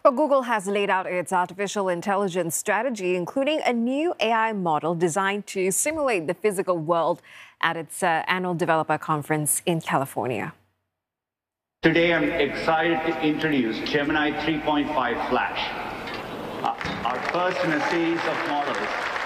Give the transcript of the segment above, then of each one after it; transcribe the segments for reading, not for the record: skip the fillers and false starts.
Well, Google has laid out its artificial intelligence strategy, including a new AI model designed to simulate the physical world at its annual developer conference in California. Today, I'm excited to introduce Gemini 3.5 Flash, our first in a series of models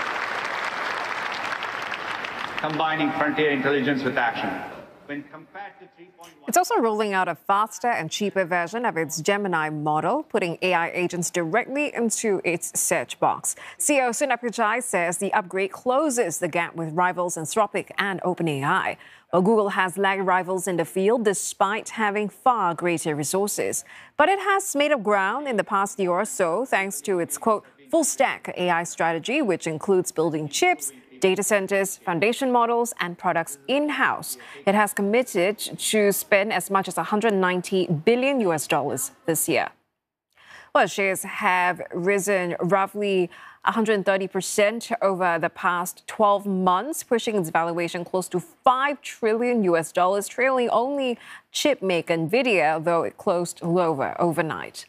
combining frontier intelligence with action. When compared to 3.1, It's also rolling out a faster and cheaper version of its Gemini model, putting AI agents directly into its search box. CEO Sundar Pichai says the upgrade closes the gap with rivals Anthropic and OpenAI. Well, Google has lagged rivals in the field despite having far greater resources. But it has made up ground in the past year or so thanks to its, quote, full-stack AI strategy, which includes building chips, data centers, foundation models, and products in-house. It has committed to spend as much as $190 billion this year. Well, shares have risen roughly 130% over the past 12 months, pushing its valuation close to $5 trillion, trailing only chip maker Nvidia, though it closed lower overnight.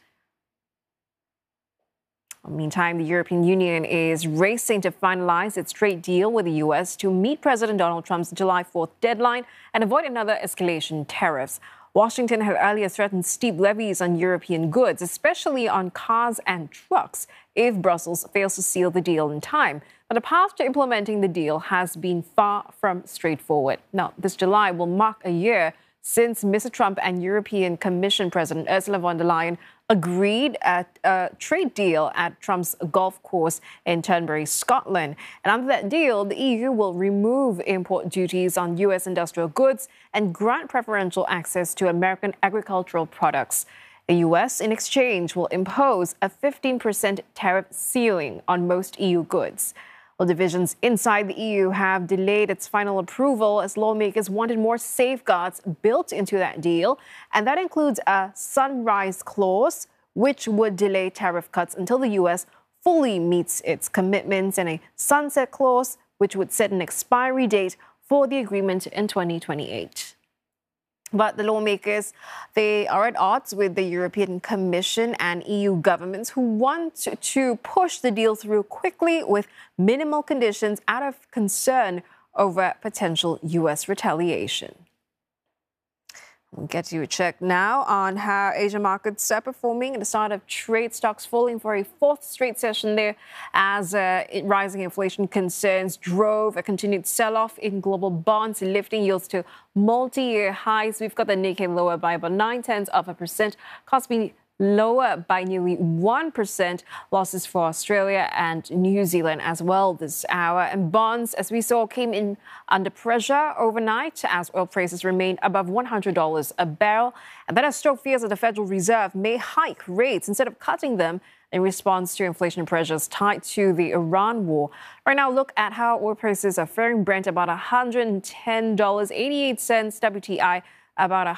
Meantime, the European Union is racing to finalize its trade deal with the U.S. to meet President Donald Trump's July 4th deadline and avoid another escalation in tariffs. Washington had earlier threatened steep levies on European goods, especially on cars and trucks, if Brussels fails to seal the deal in time. But the path to implementing the deal has been far from straightforward. Now, this July will mark a year since Mr. Trump and European Commission President Ursula von der Leyen agreed at a trade deal at Trump's golf course in Turnberry, Scotland. And under that deal, the EU will remove import duties on U.S. industrial goods and grant preferential access to American agricultural products. The U.S., in exchange, will impose a 15% tariff ceiling on most EU goods. Well, divisions inside the EU have delayed its final approval as lawmakers wanted more safeguards built into that deal. And that includes a sunrise clause, which would delay tariff cuts until the U.S. fully meets its commitments, and a sunset clause, which would set an expiry date for the agreement in 2028. But the lawmakers, they are at odds with the European Commission and EU governments who want to push the deal through quickly with minimal conditions out of concern over potential U.S. retaliation. We'll get you a check now on how Asian markets are performing at the start of trade. Stocks falling for a fourth straight session there as rising inflation concerns drove a continued sell-off in global bonds, lifting yields to multi-year highs. We've got the Nikkei lower by about 0.9%, Kospi lower by nearly 1%, losses for Australia and New Zealand as well this hour. And bonds, as we saw, came in under pressure overnight as oil prices remained above $100 a barrel. And that has stoked fears that the Federal Reserve may hike rates instead of cutting them in response to inflation pressures tied to the Iran war. Right now, look at how oil prices are faring. Brent about $110.88, WTI about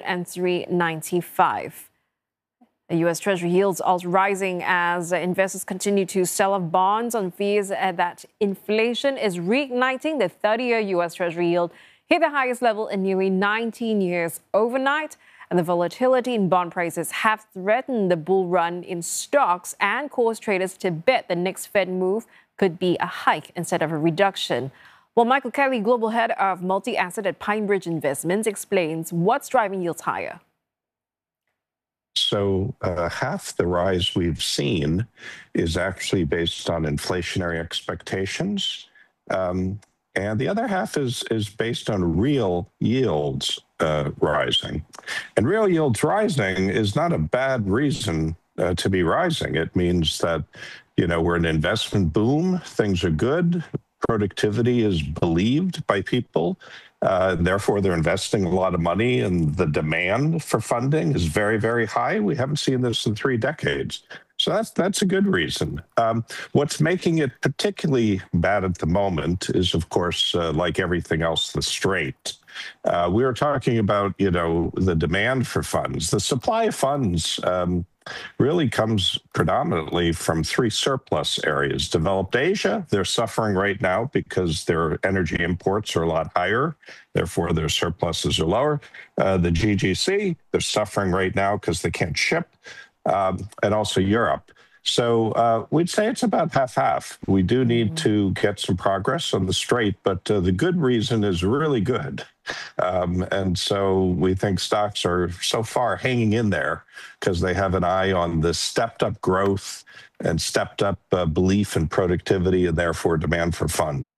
$103.95. The U.S. Treasury yields also rising as investors continue to sell off bonds on fears that inflation is reigniting. The 30-year U.S. Treasury yield hit the highest level in nearly 19 years overnight. And the volatility in bond prices have threatened the bull run in stocks and caused traders to bet the next Fed move could be a hike instead of a reduction. Well, Michael Kelly, global head of multi-asset at PineBridge Investments, explains what's driving yields higher. So half the rise we've seen is actually based on inflationary expectations. And the other half is based on real yields rising. And real yields rising is not a bad reason to be rising. It means that, we're in an investment boom. Things are good. Productivity is believed by people. Therefore, they're investing a lot of money, and the demand for funding is very, very high. We haven't seen this in 3 decades. So that's a good reason. What's making it particularly bad at the moment is, of course, like everything else, the straight. We were talking about, the demand for funds. The supply of funds really comes predominantly from 3 surplus areas. Developed Asia, they're suffering right now because their energy imports are a lot higher. Therefore, their surpluses are lower. The GCC, they're suffering right now because they can't ship. and also Europe. So we'd say it's about half-half. We do need to get some progress on the Strait, but the good reason is really good. And so we think stocks are so far hanging in there because they have an eye on the stepped up growth and stepped up belief in productivity and therefore demand for funds.